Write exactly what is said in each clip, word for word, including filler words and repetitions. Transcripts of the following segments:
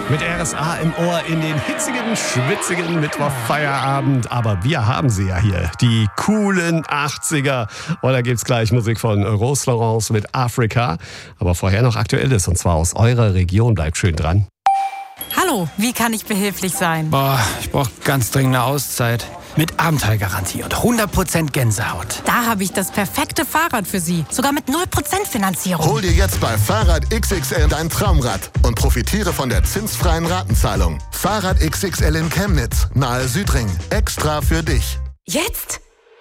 Mit R S A im Ohr in den hitzigen, schwitzigen Mittwochfeierabend. Aber wir haben sie ja hier, die coolen achtziger. Und da gibt's gleich Musik von Rose Laurence mit Afrika. Aber vorher noch Aktuelles, und zwar aus eurer Region. Bleibt schön dran. Hallo, wie kann ich behilflich sein? Boah, ich brauche ganz dringend eine Auszeit. Mit Abenteuergarantie und hundert Prozent Gänsehaut. Da habe ich das perfekte Fahrrad für Sie. Sogar mit null Prozent Finanzierung. Hol dir jetzt bei Fahrrad X X L dein Traumrad und profitiere von der zinsfreien Ratenzahlung. Fahrrad X X L in Chemnitz, nahe Südring. Extra für dich. Jetzt?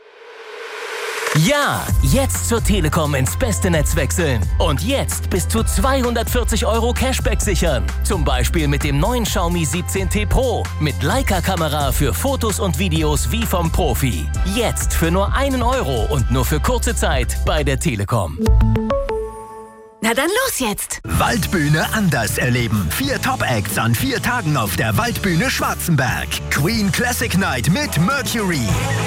Ja, jetzt zur Telekom ins beste Netz wechseln. Und jetzt bis zu zweihundertvierzig Euro Cashback sichern. Zum Beispiel mit dem neuen Xiaomi siebzehn T Pro. Mit Leica-Kamera für Fotos und Videos wie vom Profi. Jetzt für nur einen Euro und nur für kurze Zeit bei der Telekom. Na dann los jetzt! Waldbühne anders erleben. Vier Top-Acts an vier Tagen auf der Waldbühne Schwarzenberg. Queen Classic Night mit Mercury.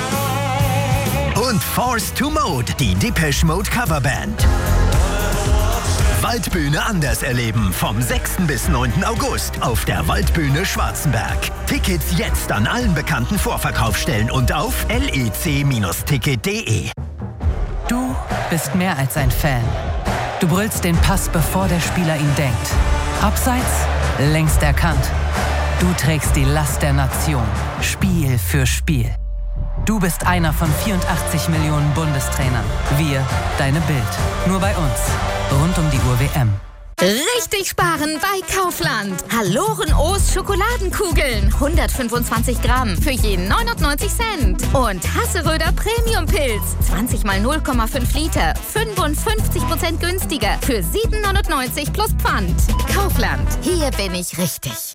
Und Force to Mode, die Depeche Mode Coverband. Waldbühne anders erleben vom sechsten bis neunten August auf der Waldbühne Schwarzenberg. Tickets jetzt an allen bekannten Vorverkaufsstellen und auf lec Ticket punkt de. Du bist mehr als ein Fan. Du brüllst den Pass, bevor der Spieler ihn denkt. Abseits, längst erkannt. Du trägst die Last der Nation, Spiel für Spiel. Du bist einer von vierundachtzig Millionen Bundestrainern. Wir, deine Bild. Nur bei uns. Rund um die Uhr W M. Richtig sparen bei Kaufland. Haloren O's Schokoladenkugeln. hundertfünfundzwanzig Gramm für je neunundneunzig Cent. Und Hasseröder Premium Pilz. zwanzig mal null Komma fünf Liter. fünfundfünfzig Prozent günstiger. Für sieben neunundneunzig plus Pfand. Kaufland. Hier bin ich richtig.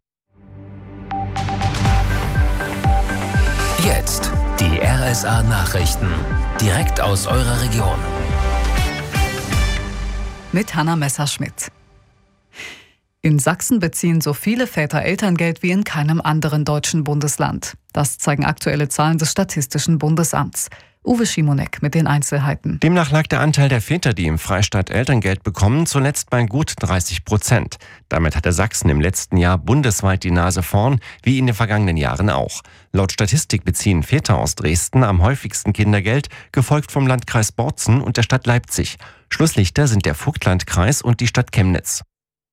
Jetzt die R S A-Nachrichten. Direkt aus eurer Region. Mit Hanna Messerschmidt. In Sachsen beziehen so viele Väter Elterngeld wie in keinem anderen deutschen Bundesland. Das zeigen aktuelle Zahlen des Statistischen Bundesamts. Uwe Schimonek mit den Einzelheiten. Demnach lag der Anteil der Väter, die im Freistaat Elterngeld bekommen, zuletzt bei gut dreißig Prozent. Damit hatte Sachsen im letzten Jahr bundesweit die Nase vorn, wie in den vergangenen Jahren auch. Laut Statistik beziehen Väter aus Dresden am häufigsten Kindergeld, gefolgt vom Landkreis Bozen und der Stadt Leipzig. Schlusslichter sind der Vogtlandkreis und die Stadt Chemnitz.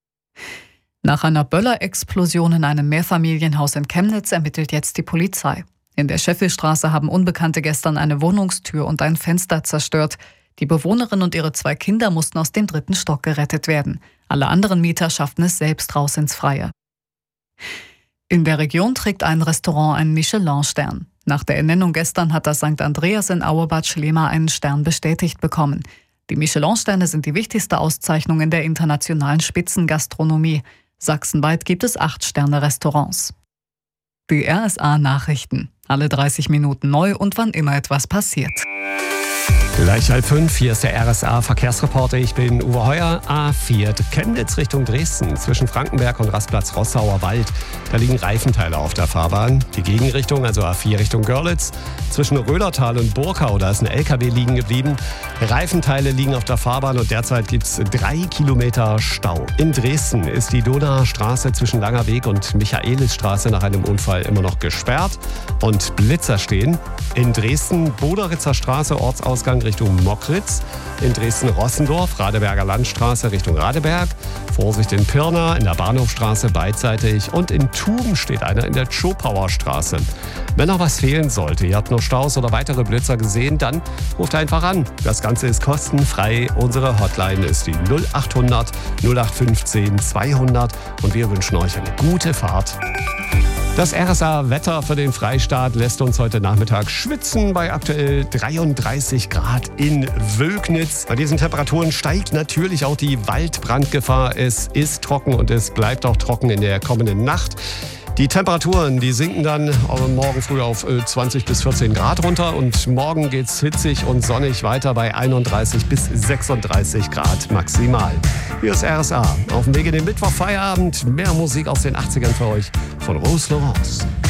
Nach einer Böller-Explosion in einem Mehrfamilienhaus in Chemnitz ermittelt jetzt die Polizei. In der Scheffelstraße haben Unbekannte gestern eine Wohnungstür und ein Fenster zerstört. Die Bewohnerin und ihre zwei Kinder mussten aus dem dritten Stock gerettet werden. Alle anderen Mieter schafften es selbst raus ins Freie. In der Region trägt ein Restaurant einen Michelin-Stern. Nach der Ernennung gestern hat das Sankt Andreas in Auerbad Schlema einen Stern bestätigt bekommen. Die Michelin-Sterne sind die wichtigste Auszeichnung in der internationalen Spitzengastronomie. Sachsenweit gibt es acht Sterne-Restaurants. Die R S A-Nachrichten. Alle dreißig Minuten neu und wann immer etwas passiert. Gleich halb fünf, hier ist der R S A-Verkehrsreporter. Ich bin Uwe Heuer, A vier, Chemnitz Richtung Dresden. Zwischen Frankenberg und Rastplatz Rossauer Wald. Da liegen Reifenteile auf der Fahrbahn. Die Gegenrichtung, also A vier Richtung Görlitz. Zwischen Rödertal und Burkau, da ist ein L K W liegen geblieben. Reifenteile liegen auf der Fahrbahn und derzeit gibt es drei Kilometer Stau. In Dresden ist die Donauer Straße zwischen Langer Weg und Michaelisstraße nach einem Unfall immer noch gesperrt und Blitzer stehen. In Dresden Boderitzer Straße, Ortsausgang Richtung Mockritz. In Dresden-Rossendorf, Radeberger Landstraße Richtung Radeberg. Vorsicht in Pirna, in der Bahnhofstraße beidseitig. Und in Tuben steht einer in der Tschopauer Straße. Wenn noch was fehlen sollte, ihr habt noch Staus oder weitere Blitzer gesehen, dann ruft einfach an. Das Ganze ist kostenfrei. Unsere Hotline ist die null acht hundert null acht fünfzehn zweihundert und wir wünschen euch eine gute Fahrt. Das R S A-Wetter für den Freistaat lässt uns heute Nachmittag schwitzen bei aktuell dreiunddreißig Grad in Wölknitz. Bei diesen Temperaturen steigt natürlich auch die Waldbrandgefahr. Es ist trocken und es bleibt auch trocken in der kommenden Nacht. Die Temperaturen, die sinken dann morgen früh auf zwanzig bis vierzehn Grad runter und morgen geht's hitzig und sonnig weiter bei einunddreißig bis sechsunddreißig Grad maximal. Hier ist R S A. Auf dem Weg in den Mittwochfeierabend. Mehr Musik aus den achtzigern für euch von Rose Laurence.